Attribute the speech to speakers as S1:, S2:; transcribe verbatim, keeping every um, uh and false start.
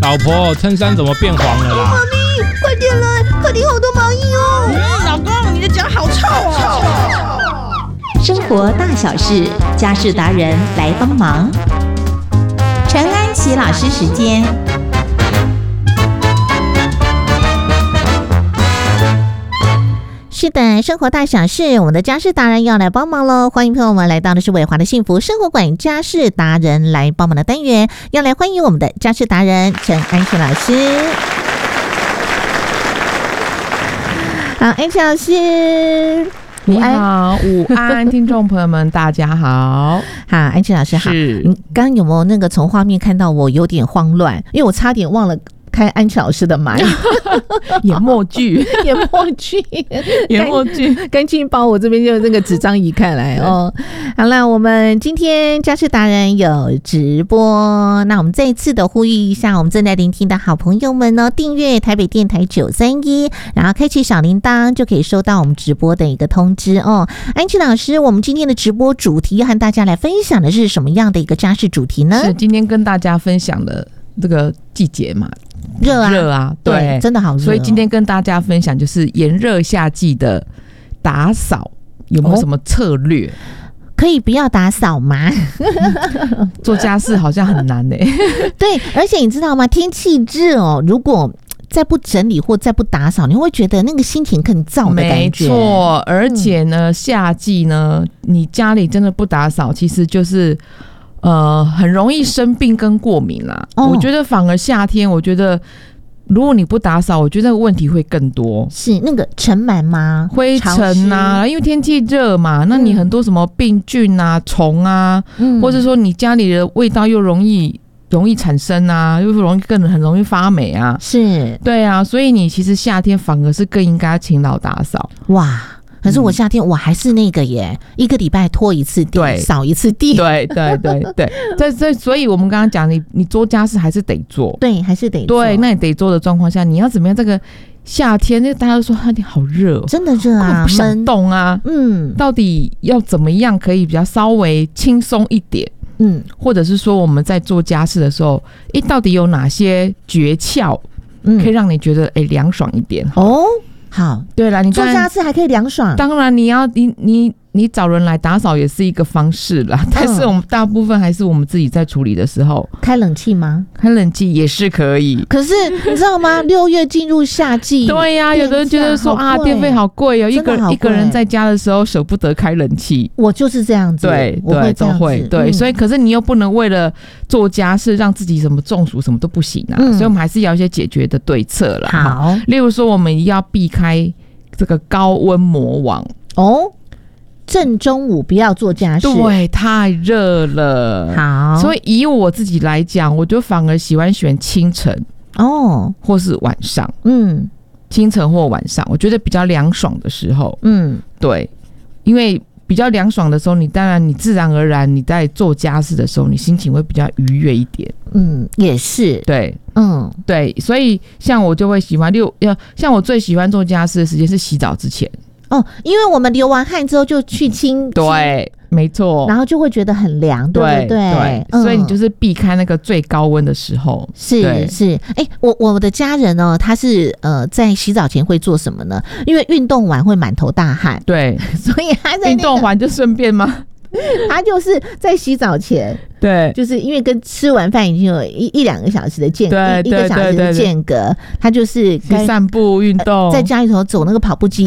S1: 老婆，衬衫怎么变黄了啦？
S2: 妈咪，快点来，客厅好多蚂蚁哦！
S3: 嗯，老公，你的脚好臭哦！
S4: 生活大小事，家事达人来帮忙。陈安琪老师时间。
S2: 是的，生活大小事，我们的家事达人要来帮忙喽！欢迎朋友们来到的是伟华的幸福生活馆家事达人来帮忙的单元，要来欢迎我们的家事达人陈安琪老师。好，安琪老师。
S5: 你好，午安，听众朋友们，大家好。
S2: 好，安琪老师好。
S5: 是，
S2: 你刚刚有没有那个从画面看到我有点慌乱，因为我差点忘了开安琪老师的麦，
S5: 演默剧，
S2: 演默剧，
S5: 演默剧，
S2: 赶紧把我这边就这个纸张移开来哦。好了，我们今天家事达人有直播，那我们再一次的呼吁一下，我们正在聆听的好朋友们呢，订阅台北电台九三一，然后开启小铃铛，就可以收到我们直播的一个通知哦。安琪老师，我们今天的直播主题和大家来分享的是什么样的一个家事主题呢？
S5: 是今天跟大家分享的这个季节嘛。
S2: 热啊，
S5: 热啊，对，
S2: 对，真的好热哦。
S5: 所以今天跟大家分享就是炎热夏季的打扫有没有什么策略？哦、
S2: 可以不要打扫吗？
S5: 做家事好像很难欸。
S2: 对，而且你知道吗？天气热哦，如果再不整理或再不打扫，你会觉得那个心情更燥的感觉。
S5: 没错，而且呢，嗯、夏季呢，你家里真的不打扫，其实就是。呃，很容易生病跟过敏啦。哦、我觉得反而夏天，我觉得如果你不打扫，我觉得问题会更多。
S2: 是那个尘螨吗？
S5: 灰尘啊，因为天气热嘛，那你很多什么病菌啊、虫啊，嗯、或者说你家里的味道又容易容易产生啊，又容易更很容易发霉啊。
S2: 是，
S5: 对啊，所以你其实夏天反而是更应该勤劳打扫。
S2: 哇！可是我夏天我还是那个耶，嗯、一个礼拜拖一次地，扫一次地。
S5: 对对对对对，所以所以我们刚刚讲，你你做家事还是得做，
S2: 对，还是得做。
S5: 对，那你得做的状况下，你要怎么样？这个夏天，因为大家都说夏天好热，
S2: 真的热啊，
S5: 不想动啊。嗯，到底要怎么样可以比较稍微轻松一点？嗯，或者是说我们在做家事的时候，诶，到底有哪些诀窍，嗯，可以让你觉得诶凉爽一点？哦。
S2: 好，
S5: 对啦，你
S2: 做家事还可以凉爽。
S5: 当然，你要你你你找人来打扫也是一个方式啦。嗯、但是我们大部分还是我们自己在处理的时候，
S2: 开冷气吗？
S5: 开冷气也是可以。
S2: 可是你知道吗？六月进入夏季，
S5: 对呀、啊，有的人觉得说啊，电费好贵哦，一个一个人在家的时候舍不得开冷气。
S2: 我就是这样子，
S5: 对对，都会对，嗯、所以可是你又不能为了做家事让自己什么中暑什么都不行啊，嗯、所以我们还是要一些解决的对策啦。
S2: 好，
S5: 例如说我们要避开这个高温魔王
S2: 哦。正中午不要做家事，
S5: 对，太热了。
S2: 好，
S5: 所以以我自己来讲，我就反而喜欢选清晨哦，或是晚上。嗯，清晨或晚上，我觉得比较凉爽的时候。嗯，对，因为比较凉爽的时候，你当然你自然而然你在做家事的时候，你心情会比较愉悦一点。
S2: 嗯，也是。
S5: 对，嗯，对，所以像我就会喜欢六，像我最喜欢做家事的时间是洗澡之前。
S2: 哦，因为我们流完汗之后就去清，
S5: 对，没错，
S2: 然后就会觉得很凉，对不对？对，
S5: 对嗯、所以你就是避开那个最高温的时候。
S2: 是是，哎、欸，我我的家人呢，他是呃在洗澡前会做什么呢？因为运动完会满头大汗，
S5: 对，
S2: 所以他在、那个、
S5: 运动完就顺便吗？
S2: 他就是在洗澡前，
S5: 对，
S2: 就是因为跟吃完饭已经有一一两个小时的间隔，一个小时的间隔，他就是
S5: 去散步运动，
S2: 呃、在家里头走那个跑步机。